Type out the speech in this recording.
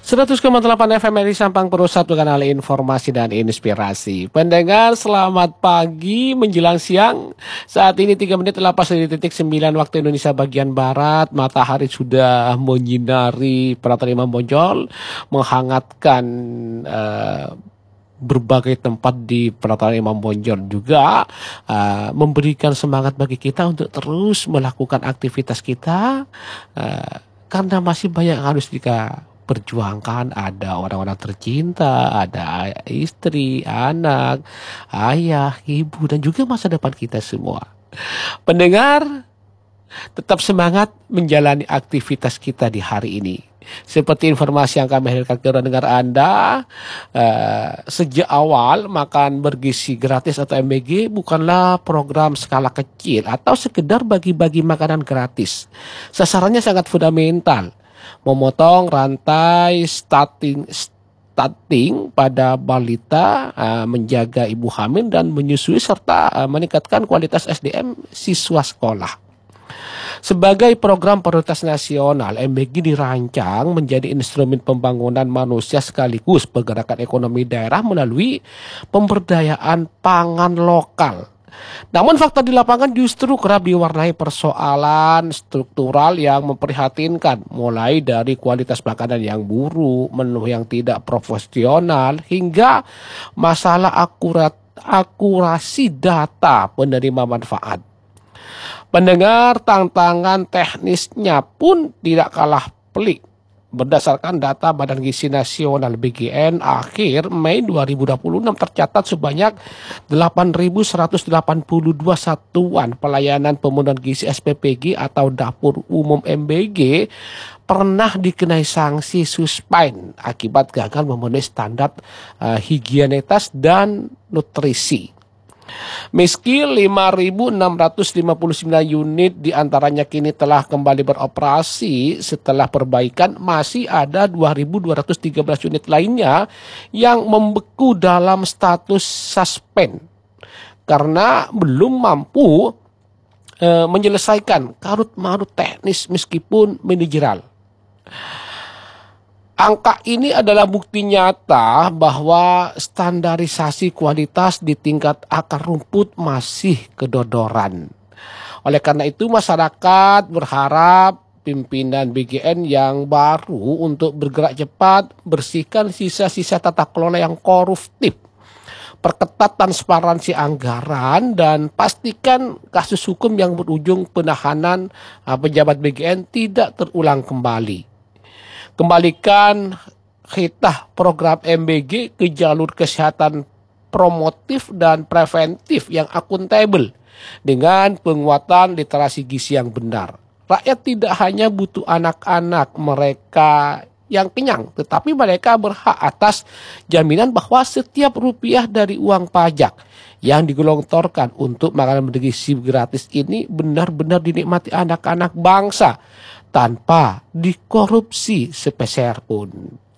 100,8 FM dari Sampang Pro, satu kanal informasi dan inspirasi. Pendengar, selamat pagi menjelang siang. Saat ini 3 menit lepas dari titik 9 waktu Indonesia bagian Barat. Matahari sudah menyinari Perapatan Imam Bonjol, menghangatkan berbagai tempat di Perapatan Imam Bonjol juga, memberikan semangat bagi kita untuk terus melakukan aktivitas kita, karena masih banyak yang harus kita perjuangkan. Ada orang-orang tercinta, ada istri, anak, ayah, ibu, dan juga masa depan kita semua. Pendengar, tetap semangat menjalani aktivitas kita di hari ini. Seperti informasi yang kami hadirkan ke pendengar Anda, sejak awal makan bergizi gratis atau MBG bukanlah program skala kecil atau sekedar bagi-bagi makanan gratis. Sasarannya sangat fundamental, memotong rantai stunting pada balita, menjaga ibu hamil dan menyusui, serta meningkatkan kualitas SDM siswa sekolah. Sebagai program prioritas nasional, MBG dirancang menjadi instrumen pembangunan manusia sekaligus pergerakan ekonomi daerah melalui pemberdayaan pangan lokal. Namun fakta di lapangan justru kerap diwarnai persoalan struktural yang memprihatinkan, mulai dari kualitas makanan yang buruk, menu yang tidak profesional, hingga masalah akurasi data penerima manfaat. Pendengar, tantangan teknisnya pun tidak kalah pelik. Berdasarkan data Badan Gizi Nasional BGN, akhir Mei 2026 tercatat sebanyak 8.182 satuan pelayanan pemenuhan gizi SPPG atau dapur umum MBG pernah dikenai sanksi suspend akibat gagal memenuhi standar higienitas dan nutrisi. Meski 5.659 unit diantaranya kini telah kembali beroperasi setelah perbaikan, masih ada 2.213 unit lainnya yang membeku dalam status suspend karena belum mampu menyelesaikan karut-marut teknis meskipun manajerial. Angka ini adalah bukti nyata bahwa standarisasi kualitas di tingkat akar rumput masih kedodoran. Oleh karena itu, masyarakat berharap pimpinan BGN yang baru untuk bergerak cepat, bersihkan sisa-sisa tata kelola yang koruptif, perketat transparansi anggaran, dan pastikan kasus hukum yang berujung penahanan pejabat BGN tidak terulang kembali. Kembalikan hitah program MBG ke jalur kesehatan promotif dan preventif yang akuntabel dengan penguatan literasi gizi yang benar. Rakyat tidak hanya butuh anak-anak mereka yang kenyang, tetapi mereka berhak atas jaminan bahwa setiap rupiah dari uang pajak yang digelontorkan untuk makanan bergizi gratis ini benar-benar dinikmati anak-anak bangsa tanpa dikorupsi sepeser pun.